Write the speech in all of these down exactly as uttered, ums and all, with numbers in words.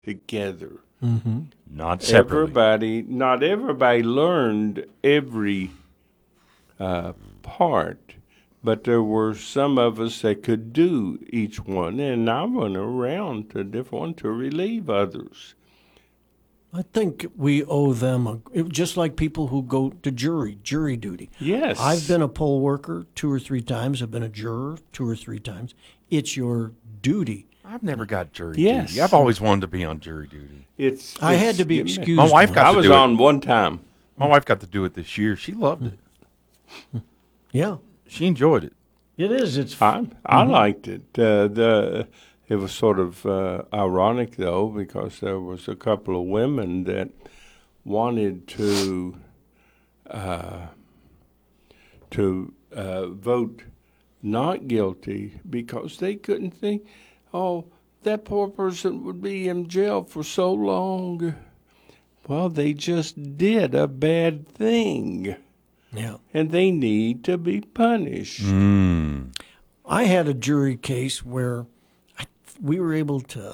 together. Mm-hmm. Not separately. Everybody, not everybody learned every uh, part, but there were some of us that could do each one, and I went around to different ones to relieve others. I think we owe them, a, it, just like people who go to jury, jury duty. Yes. I've been a poll worker two or three times. I've been a juror two or three times. It's your duty. I've never got jury Yes. duty. I've always wanted to be on jury duty. It's. I it's- had to be yeah, excused. My wife once. got I to was do it. on one time. My wife got to do it this year. She loved it. Yeah, She enjoyed it. it is. It's I I liked it. Uh, the it was sort of uh, ironic though, because there was a couple of women that wanted to uh, to uh, vote not guilty because they couldn't think, oh, that poor person would be in jail for so long. Well, they just did a bad thing, yeah. and they need to be punished. Mm. I had a jury case where I, we were able to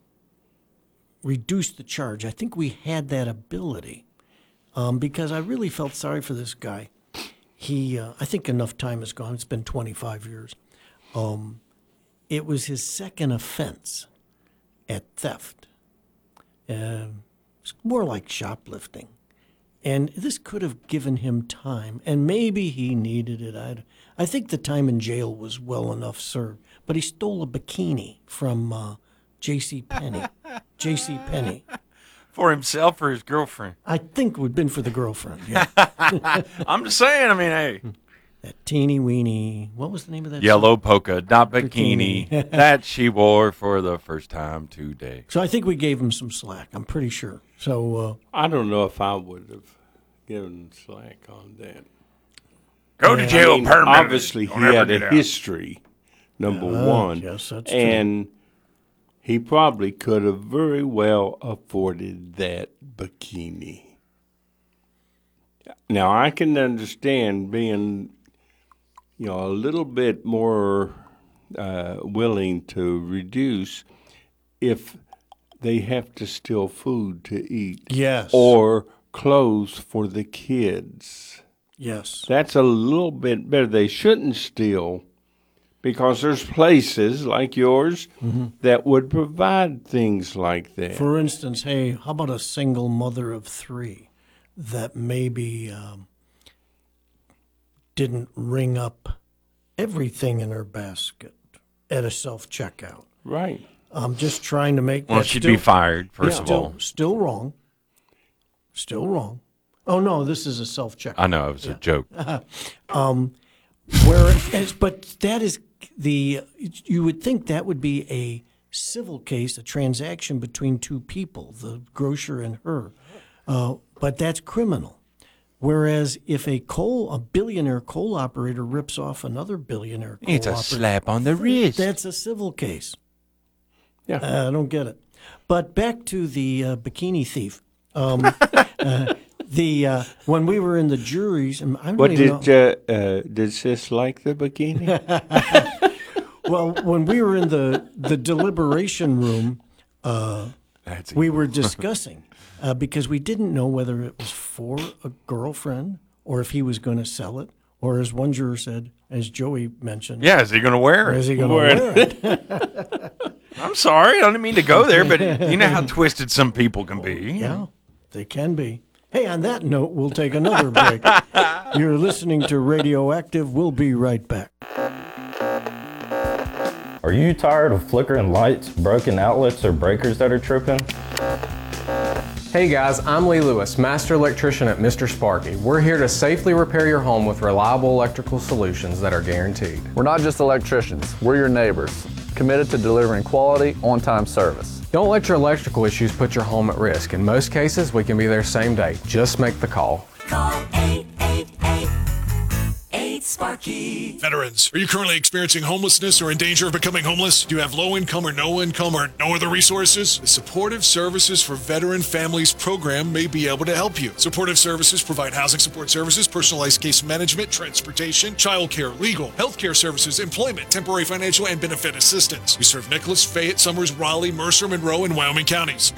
reduce the charge. I think we had that ability um, because I really felt sorry for this guy. He, uh, I think enough time has gone. It's been twenty-five years. Um, it was his second offense at theft. Uh, it's more like shoplifting. And this could have given him time, and maybe he needed it. I, I think the time in jail was well enough served. But he stole a bikini from uh, J C. Penney. J C. Penney. For himself or his girlfriend? I think it would have been for the girlfriend. Yeah. I'm just saying, I mean, hey. That teeny weeny. What was the name of that? Yellow polka dot bikini Bikini. that she wore for the first time today. So I think we gave him some slack. I'm pretty sure. So uh, I don't know if I would have given slack on that. Go to Yeah. jail I mean, permanently. obviously, he Don't ever had get a out. history, number Uh, one. yes, that's true. and he probably could have very well afforded that bikini. Now, I can understand being, you know, a little bit more uh, willing to reduce if they have to steal food to eat. yes. Or clothes for the kids. yes. That's a little bit better. They shouldn't steal because there's places like yours that would provide things like that. For instance, hey, how about a single mother of three that maybe um, didn't ring up everything in her basket at a self-checkout? Right. I'm just trying to make Well, that she'd still, be fired, first yeah, of still, all. Still wrong. Still wrong. Oh, no, this is a self-checkout. I know, it was a joke. Whereas, but that is the, you would think that would be a civil case, a transaction between two people, the grocer and her. Uh, but that's criminal. Whereas if a coal, a billionaire coal operator rips off another billionaire coal It's a operator, slap on the wrist. that's a civil case. Yeah. Uh, I don't get it. But back to the uh, bikini thief. Um, uh, the uh, when we were in the juries, and I don't What even did know. uh, uh, did sis like the bikini? Well, when we were in the, the deliberation room, That's we were discussing uh, because we didn't know whether it was for a girlfriend or if he was going to sell it, or as one juror said, as Joey mentioned, Yeah, is he going to wear is it? he going to Wear wear it? I'm sorry, I didn't mean to go there, but you know how twisted some people can be. Yeah, they can be. Hey, on that note, we'll take another break. You're listening to Radioactive. We'll be right back. Are you tired of flickering lights, broken outlets, or breakers that are tripping? Hey guys, I'm Lee Lewis, Master Electrician at Mister Sparky. We're here to safely repair your home with reliable electrical solutions that are guaranteed. We're not just electricians, we're your neighbors, committed to delivering quality, on-time service. Don't let your electrical issues put your home at risk. In most cases, we can be there same day. Just make the call. Call eight eight eight, eight S Sparky. Veterans, are you currently experiencing homelessness or in danger of becoming homeless? Do you have low income or no income or no other resources? The Supportive Services for Veteran Families program may be able to help you. Supportive Services provide housing support services, personalized case management, transportation, childcare, legal, healthcare services, employment, temporary financial and benefit assistance. We serve Nicholas, Fayette, Summers, Raleigh, Mercer, Monroe, and Wyoming counties.